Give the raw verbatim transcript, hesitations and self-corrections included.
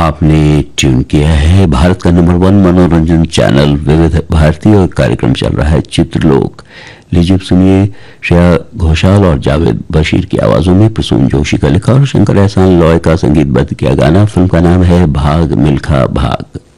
आपने ट्यून किया है भारत का नंबर वन मनोरंजन चैनल विविध भारती और कार्यक्रम चल रहा है चित्रलोक। लीजिए सुनिए श्रेया घोषाल और जावेद बशीर की आवाजों में प्रसून जोशी का लिखा और शंकर एहसान लॉय का संगीतबद्ध किया गाना। फिल्म का नाम है भाग मिल्खा भाग।